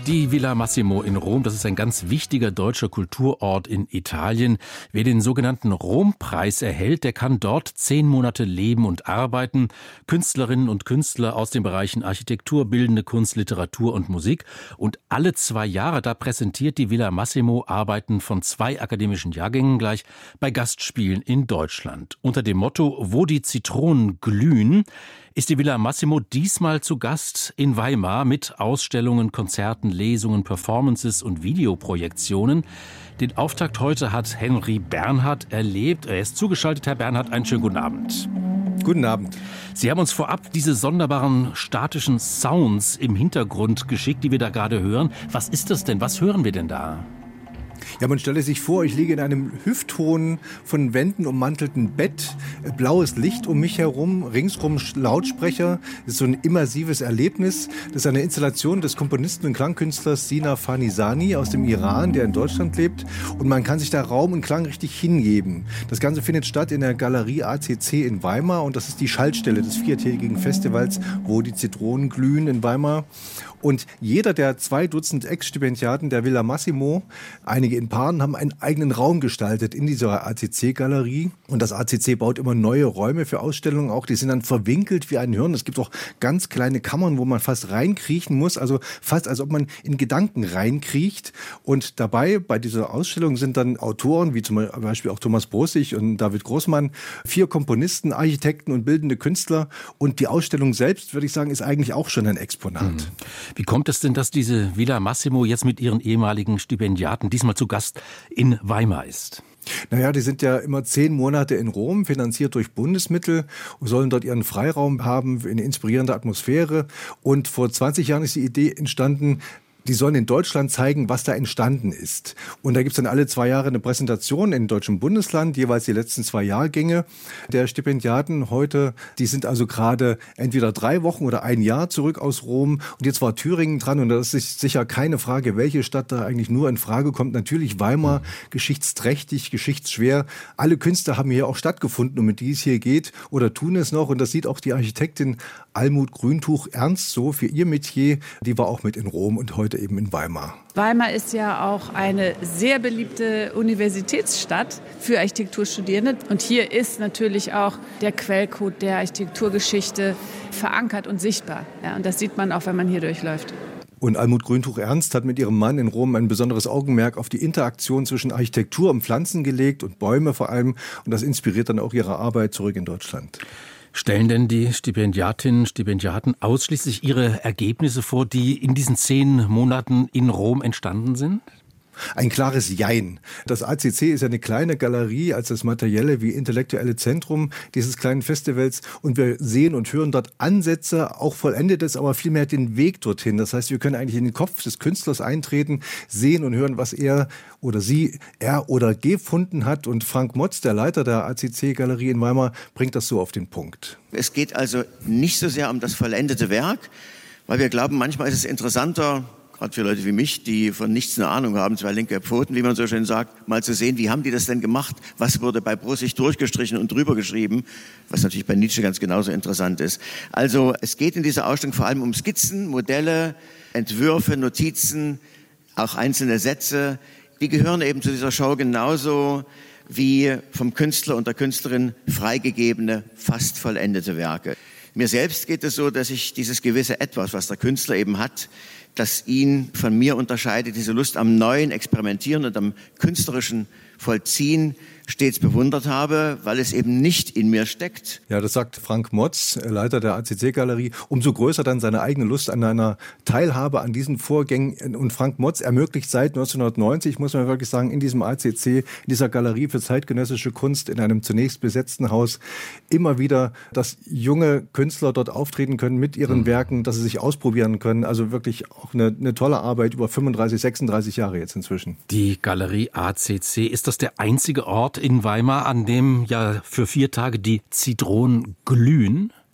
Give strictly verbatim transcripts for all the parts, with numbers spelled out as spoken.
Die Villa Massimo in Rom, das ist ein ganz wichtiger deutscher Kulturort in Italien. Wer den sogenannten Rom-Preis erhält, der kann dort zehn Monate leben und arbeiten. Künstlerinnen und Künstler aus den Bereichen Architektur, bildende Kunst, Literatur und Musik. Und alle zwei Jahre, da präsentiert die Villa Massimo Arbeiten von zwei akademischen Jahrgängen gleich bei Gastspielen in Deutschland. Unter dem Motto „Wo die Zitronen glühen“ ist die Villa Massimo diesmal zu Gast in Weimar mit Ausstellungen, Konzerten, Lesungen, Performances und Videoprojektionen. Den Auftakt heute hat Henry Bernhard erlebt. Er ist zugeschaltet. Herr Bernhard, einen schönen guten Abend. Guten Abend. Sie haben uns vorab diese sonderbaren statischen Sounds im Hintergrund geschickt, die wir da gerade hören. Was ist das denn? Was hören wir denn da? Ja, man stelle sich vor, ich liege in einem hüfthohen, von Wänden ummantelten Bett, blaues Licht um mich herum, ringsrum Lautsprecher. Das ist so ein immersives Erlebnis. Das ist eine Installation des Komponisten und Klangkünstlers Sina Farnisani aus dem Iran, der in Deutschland lebt. Und man kann sich da Raum und Klang richtig hingeben. Das Ganze findet statt in der Galerie A C C in Weimar und das ist die Schaltstelle des viertägigen Festivals, wo die Zitronen glühen in Weimar. Und jeder der zwei Dutzend Ex-Stipendiaten der Villa Massimo, einige in Paaren, haben einen eigenen Raum gestaltet in dieser A C C-Galerie. Und das A C C baut immer neue Räume für Ausstellungen auch. Die sind dann verwinkelt wie ein Hirn. Es gibt auch ganz kleine Kammern, wo man fast reinkriechen muss. Also fast, als ob man in Gedanken reinkriecht. Und dabei, bei dieser Ausstellung, sind dann Autoren, wie zum Beispiel auch Thomas Bossig und David Großmann, vier Komponisten, Architekten und bildende Künstler. Und die Ausstellung selbst, würde ich sagen, ist eigentlich auch schon ein Exponat. Mhm. Wie kommt es denn, dass diese Villa Massimo jetzt mit ihren ehemaligen Stipendiaten diesmal zu Gast in Weimar ist? Naja, die sind ja immer zehn Monate in Rom, finanziert durch Bundesmittel, und sollen dort ihren Freiraum haben, eine inspirierende Atmosphäre. Und vor zwanzig Jahren ist die Idee entstanden, die sollen in Deutschland zeigen, was da entstanden ist. Und da gibt's dann alle zwei Jahre eine Präsentation in deutschem Bundesland, jeweils die letzten zwei Jahrgänge der Stipendiaten. Heute, die sind also gerade entweder drei Wochen oder ein Jahr zurück aus Rom. Und jetzt war Thüringen dran und das ist sicher keine Frage, welche Stadt da eigentlich nur in Frage kommt. Natürlich Weimar, mhm. geschichtsträchtig, geschichtsschwer. Alle Künstler haben hier auch stattgefunden, um die es hier geht oder tun es noch. Und das sieht auch die Architektin Almut Grüntuch ernst so für ihr Metier. Die war auch mit in Rom und heute eben in Weimar. Weimar ist ja auch eine sehr beliebte Universitätsstadt für Architekturstudierende. Und hier ist natürlich auch der Quellcode der Architekturgeschichte verankert und sichtbar. Ja, und das sieht man auch, wenn man hier durchläuft. Und Almut Grüntuch-Ernst hat mit ihrem Mann in Rom ein besonderes Augenmerk auf die Interaktion zwischen Architektur und Pflanzen gelegt und Bäume vor allem. Und das inspiriert dann auch ihre Arbeit zurück in Deutschland. Stellen denn die Stipendiatinnen, Stipendiaten ausschließlich ihre Ergebnisse vor, die in diesen zehn Monaten in Rom entstanden sind? Ein klares Jein. Das A C C ist ja eine kleine Galerie als das materielle wie intellektuelle Zentrum dieses kleinen Festivals. Und wir sehen und hören dort Ansätze, auch vollendetes, aber vielmehr den Weg dorthin. Das heißt, wir können eigentlich in den Kopf des Künstlers eintreten, sehen und hören, was er oder sie, er oder gefunden hat. Und Frank Motz, der Leiter der A C C-Galerie in Weimar, bringt das so auf den Punkt. Es geht also nicht so sehr um das vollendete Werk, weil wir glauben, manchmal ist es interessanter, gerade für Leute wie mich, die von nichts eine Ahnung haben, zwei linke Pfoten, wie man so schön sagt, mal zu sehen, wie haben die das denn gemacht? Was wurde bei Brussig durchgestrichen und drüber geschrieben? Was natürlich bei Nietzsche ganz genauso interessant ist. Also es geht in dieser Ausstellung vor allem um Skizzen, Modelle, Entwürfe, Notizen, auch einzelne Sätze. Die gehören eben zu dieser Show genauso wie vom Künstler und der Künstlerin freigegebene, fast vollendete Werke. Mir selbst geht es so, dass ich dieses gewisse Etwas, was der Künstler eben hat, das ihn von mir unterscheidet, diese Lust am neuen Experimentieren und am künstlerischen Vollziehen stets bewundert habe, weil es eben nicht in mir steckt. Ja, das sagt Frank Motz, Leiter der A C C-Galerie. Umso größer dann seine eigene Lust an einer Teilhabe an diesen Vorgängen. Und Frank Motz ermöglicht seit neunzehnhundertneunzig, muss man wirklich sagen, in diesem A C C, in dieser Galerie für zeitgenössische Kunst, in einem zunächst besetzten Haus, immer wieder, dass junge Künstler dort auftreten können mit ihren mhm. Werken, dass sie sich ausprobieren können. Also wirklich auch eine, eine tolle Arbeit über fünfunddreißig, sechsunddreißig Jahre jetzt inzwischen. Die Galerie A C C, ist das der einzige Ort in Weimar, an dem ja für vier Tage die Zitronen glühen?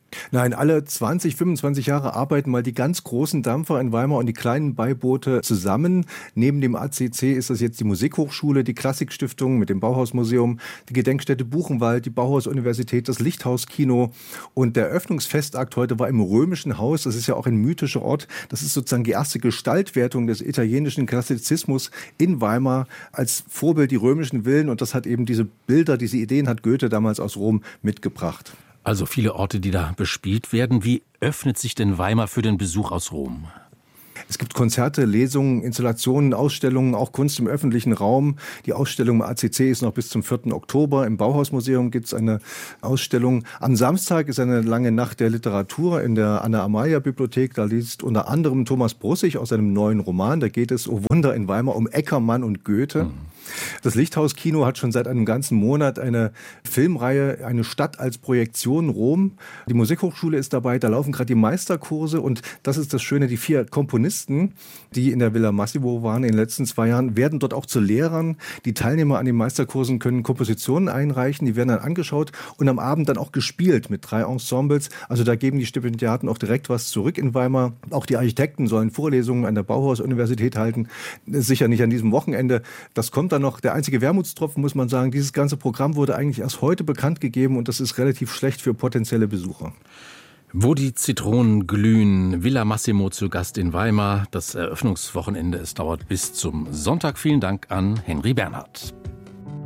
Nein, alle zwanzig, fünfundzwanzig Jahre arbeiten mal die ganz großen Dampfer in Weimar und die kleinen Beiboote zusammen. Neben dem A C C ist das jetzt die Musikhochschule, die Klassikstiftung mit dem Bauhausmuseum, die Gedenkstätte Buchenwald, die Bauhaus-Universität, das Lichthauskino. Und der Eröffnungsfestakt heute war im Römischen Haus. Das ist ja auch ein mythischer Ort. Das ist sozusagen die erste Gestaltwertung des italienischen Klassizismus in Weimar. Als Vorbild die römischen Villen. Und das hat eben diese Bilder, diese Ideen hat Goethe damals aus Rom mitgebracht. Also viele Orte, die da bespielt werden. Wie öffnet sich denn Weimar für den Besuch aus Rom? Es gibt Konzerte, Lesungen, Installationen, Ausstellungen, auch Kunst im öffentlichen Raum. Die Ausstellung im A C C ist noch bis zum vierten Oktober. Im Bauhausmuseum gibt es eine Ausstellung. Am Samstag ist eine lange Nacht der Literatur in der Anna-Amalia-Bibliothek. Da liest unter anderem Thomas Brussig aus seinem neuen Roman. Da geht es, oh Wunder, in Weimar um Eckermann und Goethe. Mhm. Das Lichthauskino hat schon seit einem ganzen Monat eine Filmreihe, eine Stadt als Projektion Rom. Die Musikhochschule ist dabei, da laufen gerade die Meisterkurse und das ist das Schöne, die vier Komponisten, die in der Villa Massimo waren in den letzten zwei Jahren, werden dort auch zu Lehrern. Die Teilnehmer an den Meisterkursen können Kompositionen einreichen, die werden dann angeschaut und am Abend dann auch gespielt mit drei Ensembles. Also da geben die Stipendiaten auch direkt was zurück in Weimar. Auch die Architekten sollen Vorlesungen an der Bauhaus-Universität halten. Sicher nicht an diesem Wochenende. Das kommt dann noch. Der einzige Wermutstropfen, muss man sagen, dieses ganze Programm wurde eigentlich erst heute bekannt gegeben und das ist relativ schlecht für potenzielle Besucher. Wo die Zitronen glühen, Villa Massimo zu Gast in Weimar. Das Eröffnungswochenende, es dauert bis zum Sonntag. Vielen Dank an Henry Bernhard.